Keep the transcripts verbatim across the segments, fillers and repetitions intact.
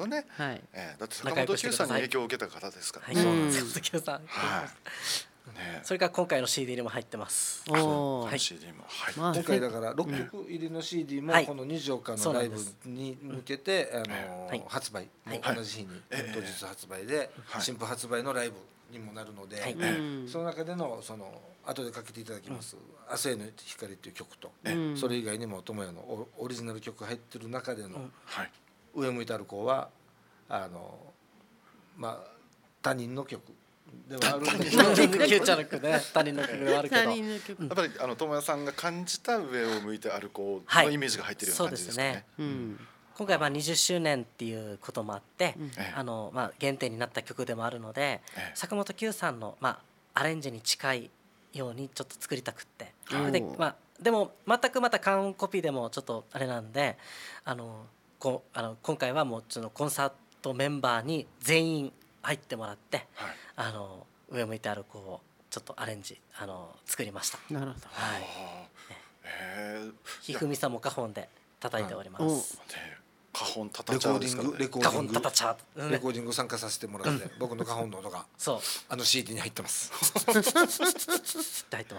よね。 はい。 えー、だって坂本九さんに影響を受けた方ですからね。 そうなんです。坂本九さん。はい。ね、それから今回の シーディー にも入ってます。 おお、はい、シーディー も、はい、 まあ、 今回だからろっきょく入りの シーディー もこのにじょうかのライブに向けて、あのー、発売、はい、同じ日に当日発売で、はい、新譜発売のライブにもなるので、はい、その中でのその後でかけていただきます「明日への光」っていう曲と、それ以外にも智也のオリジナル曲入ってる中での「上向いて歩こう」はあのまあ他人の曲ではあるんですけど、 キューチャルクね、他人の曲ではあるけど、やっぱりあの智也さんが感じた上を向いて歩こうのイメージが入ってるような感じですかね。 今回はにじゅっしゅうねんっていうこともあって、あのまあ原点になった曲でもあるので、坂本九さんのまあアレンジに近いようにちょっと作りたくって、でまあでも全くまた完コピーでもちょっとあれなんで、あのこあの今回はもうちょっとコンサートメンバーに全員入ってもらって、はい、あの上向いて歩こうをちょっとアレンジあの作りました。 なるほど。 はい。えー、ひふみさんもカホンで叩いております。 カホン叩ちゃうですからね。 レコーディング、レコーディング参加させてもらって、僕のカホンの音がそうあの シーディー に入ってます。 入ってます。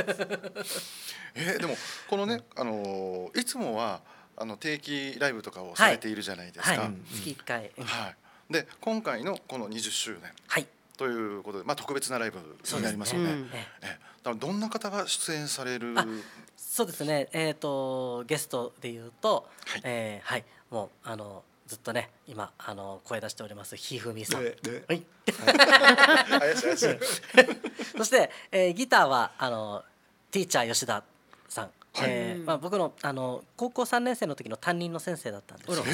えー、でもこのね、あのいつもはあの定期ライブとかをされているじゃないですか。はいはい、 月いっかい。 はい。で今回のこのにじゅっしゅうねん、はい、ということで、まあ、特別なライブになりますよね。えだどんな方が出演される？ そうですね、えー、とゲストでいうと、はいえーはい、もうあのずっとね今あの声出しておりますひふみさん、はい、そして、えー、ギターはあのティーチャー吉田さん、はいえーまあ、僕の、あの高校さんねん生の時の担任の先生だったんです。はい、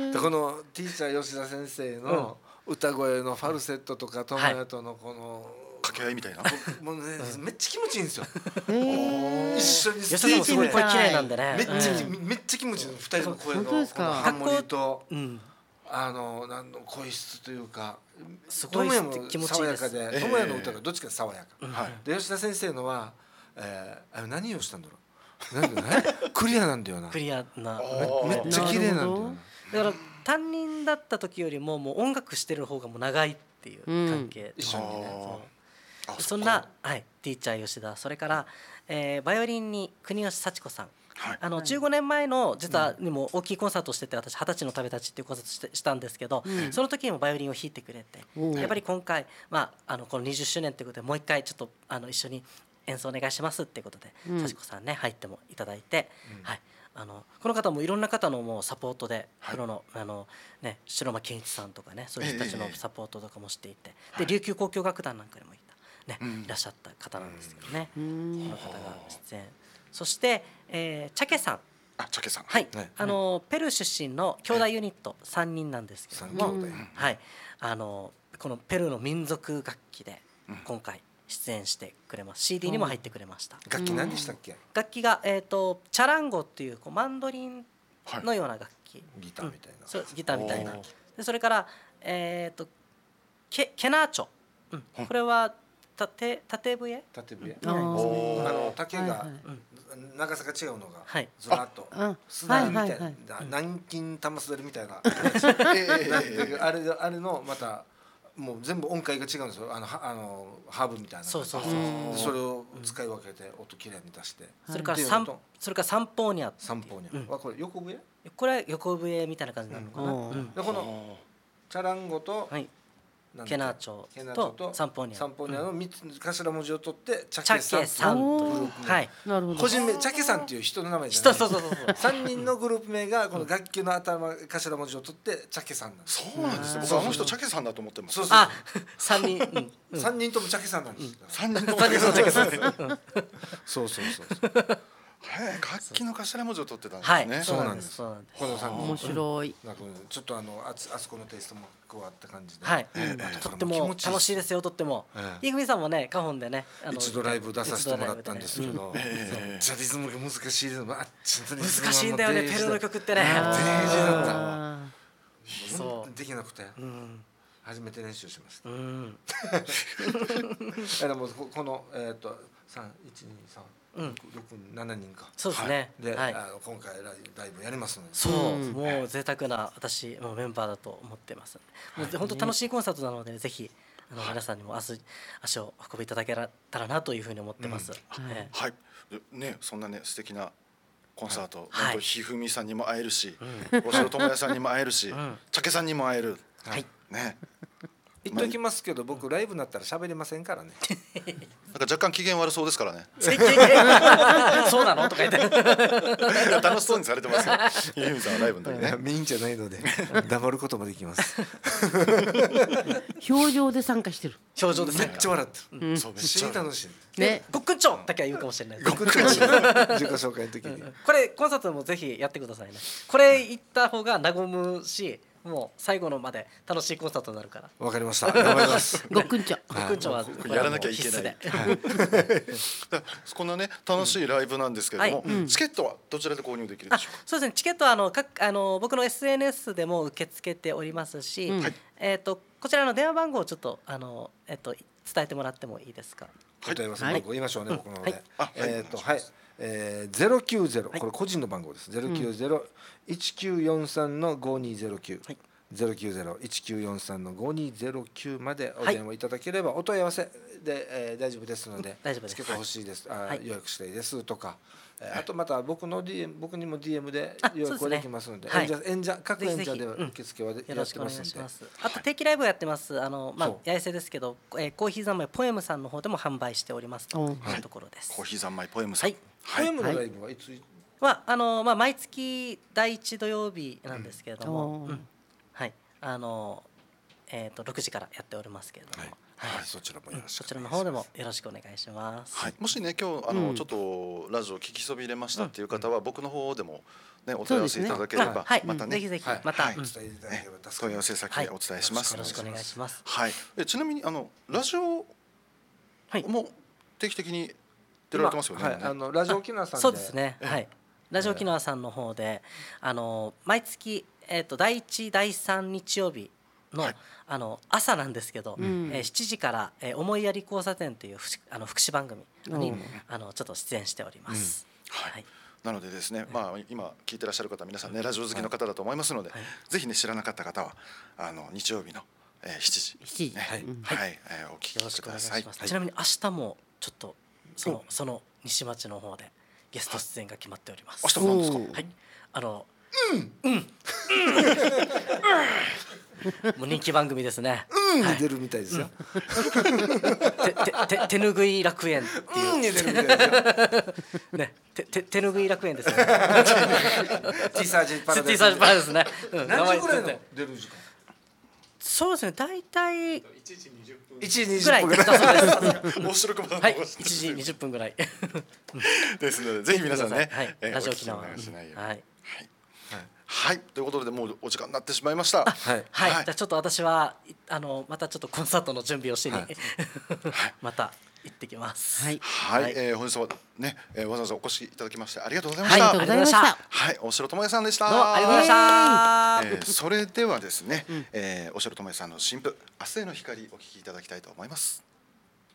でこのティーチャー吉田先生の歌声のファルセットとか智也とのこの掛け合いみたいな、 もうねめっちゃ気持ちいいんですよ。 一緒にステージすごい声綺麗なんでね。 めっちゃめっちゃ気持ちいい。二人の声のハーモニーとあのなんの声質というか、智也も爽やかで、智也の歌がどっちか爽やか。で吉田先生のはあれ何をしたんだろう。なんだねクリアなんだよな。 クリアなめっちゃ綺麗なんだよ。 だから担任だった時よりももう音楽してる方がもう長いっていう関係、 一緒にね。 そんな、はい、ティーチャー吉田、それから、えー、バイオリンに国吉幸子さん、はい、あのじゅうごねんまえの実はにも大きいコンサートをしてて、私二十歳の旅立ちっていうコンサートしてしたんですけど、うん、その時にもバイオリンを弾いてくれて、うん、やっぱり今回、まあ、あのこのにじゅっしゅうねんということでもう一回ちょっとあの一緒に演奏お願いしますっていうことで、うん、幸子さんね入ってもいただいて、うんはい、あのこの方もいろんな方のもうサポートで、はい、プロのあの、ね、白間健一さんとかね、そういう人たちのサポートとかもしていて、えー、で琉球交響楽団なんかにもいた、ねうん、いらっしゃった方なんですけどね、うん、この方が出演、そして、えー、チャケさん、 あチャケさん、 はい、ね、あのペルー出身の兄弟ユニットさんにんなんですけども、うんはい、あのこのペルーの民族楽器で今回出演してくれます。 シーディー にも入ってくれました。 楽器何でしたっけ？ 楽器が、えー、とチャランゴっていう、こうマンドリンのような楽器、はい、 ギターみたいな、 うん、そうギターみたいな。でそれから、えー、とケケナーチョ、うん、これは縦縦笛縦笛、うん、あの竹が長さが違うのが、はい、ずらっとすだれみたいな、南京玉すだれみたいなあれあれのまたもう全部音階が違うんですよ。あのあのハーブみたいな。そうそうそう。それを使い分けて音きれいに出して。 それからサンそれからサンポーニャ。 サンポーニャ。はこれ横笛？ これは横笛みたいな感じなのかな。 でこのチャランゴとケナーチョとサンポーニャ。 サンポーニャの三つ頭文字を取ってチャケさんというはい。なるほど。個人名チャケさんっていう人の名前じゃない。 そうそうそうそう。 三人のグループ名がこの楽器の頭頭文字を取ってチャケさんなんです。 そうなんですよ。僕あの人チャケさんだと思ってます。 あ、三人三人ともチャケさんなんです。 三人ともチャケさんです。 そうそうそう。 楽器の頭文字を取ってたんですね。 そうなんです。 この三人面白い。 ちょっとあのあそこのテイストも加わった感じで、 はい、とっても楽しいですよ。とってもイグミさんもねカホンでね一度ライブ出させてもらったんですけど、ジャリズムが難しいです。 難しいんだよね、ペルーの曲ってね。 デージだった。そうできなくて初めて練習しました。でもこのえっと三一二三ななにんか。 そうですね。 で、あの今回ライブやりますので。 そう、もう贅沢な私もメンバーだと思ってます。もう本当楽しいコンサートなので、ぜひあの皆さんにも明日足を運びいただけたらなというふうに思ってます。 はい。ね、そんなね素敵なコンサート、本当ひふみさんにも会えるし、お城智也さんにも会えるし、ちゃけさんにも会える。はい。ね。 言っときますけど、僕ライブになったら喋れませんからね。 なんか若干機嫌悪そうですからね。 そうなのとか言って楽しそうにされてますよ。ひふみさんはライブの時ね。 メインじゃないので黙ることもできます。 表情で参加してる。 表情でめっちゃ笑ってる。 そうめっちゃ楽しい。 ね、ごっくんちょだけは言うかもしれない。 ごっくんちょ自己紹介の時に。 これコンサートもぜひやってくださいね。これ言った方が和むし。もう最後のまで楽しいコンサートになるから。 わかりました。頑張ります。 ごっくんちょ。 ごっくんちょはやらなきゃいけない。こんなね楽しいライブなんですけれども、チケットはどちらで購入できるでしょうか。 そうですね。チケットはあの各あの僕の エスエヌエス でも受け付けておりますし、えっとこちらの電話番号をちょっとあのえっと伝えてもらってもいいですか。 はい。言いましょうね。僕のね。えっとはい。えー、ゼロきゅうゼロ、これ個人の番号です。ゼロきゅうゼロ いちきゅうよんさんのごにゼロきゅう、ゼロきゅうゼロ いちきゅうよんさんのごにゼロきゅうまでお電話いただければ、お問い合わせで、えー、大丈夫ですので、チケット欲しいです、あ、予約したいですとか、あとまた僕の ディーエム 僕にも ディーエム で予約できますので、演者演者各演者で受付はやってますので、 あと定期ライブやってます。あのまあ八重瀬ですけど、えー、コーヒー三昧ポエムさんの方でも販売しておりますというところです。 コーヒー三昧ポエムさん。 ポエムのライブはいつ？ はあのまあ毎月だいいち土曜日なんですけれども、はいあのえっとろくじからやっておりますけれども。 はい、そちらもよろしく。 そちらの方でもよろしくお願いします。 はい、もしね今日あのちょっとラジオ聞きそびれましたっていう方は僕の方でもねお問い合わせいただければまたねぜひぜひまた問い合わせ先お伝えします。 よろしくお願いします。 はい。ちなみにあのラジオも定期的に出られてますよね。 はい、あのラジオ沖縄さんで。 そうですね。はい。ラジオ沖縄さんの方であの毎月えっとだいいちだいさん日曜日の、はい、あの朝なんですけど、うん、えー、しちじから「えー、思いやり交差点」というあの福祉番組に、うん、あのちょっと出演しております。 うん、はい、はい、なのでですね、まあ、今聞いてらっしゃる方皆さんねラジオ好きの方だと思いますので、はい、ぜひね知らなかった方はあの日曜日の、えー、しちじ、 しちじ、 ね、はい、はい、えー、お聞きください。はい、 ちなみに明日もちょっとそのその西町の方でゲスト出演が決まっております。 明日なんですか。 はい、あのうんうん。もう人気番組ですね。 うんに出るみたいですよ。 てて手ぬぐい楽園っていう。 うんに出るみたいですよ。 ね、てて手ぬぐい楽園ですよね。 ティサージパラティサージパラですね。 何時ぐらいの出る時間？ そうですね。だいたいいちじにじゅっぷん。いちじにじゅっぷんぐらい。 面白くもはい。いちじにじゅっぷんぐらい。 ですのでぜひ皆さんね、 ラジオ沖縄はい。 はい、ということでもうお時間になってしまいました。 はい、はい、じゃあちょっと私はあのまたちょっとコンサートの準備をしに、はい、また行ってきます。 はい、はい、はい、えー、本日はね、えー、わざわざお越しいただきましてありがとうございました。 はい、ありがとうございました。 はい、お城智也さんでした。 どうもありがとうございました。えー、それではですね、うん、えー、お城智也さんの新譜明日への光お聞きいただきたいと思います。